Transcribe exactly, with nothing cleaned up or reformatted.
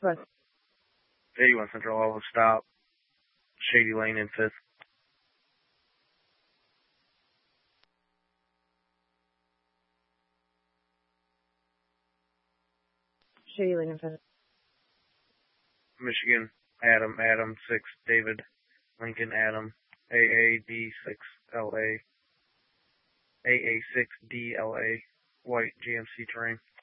Northwest. eighty-one Central, I will stop. Shady Lane in fifth. Shady Lane in fifth. Michigan, Adam, Adam, six, David, Lincoln, Adam, A A D six, L A, A A six, D L A, White, G M C Terrain.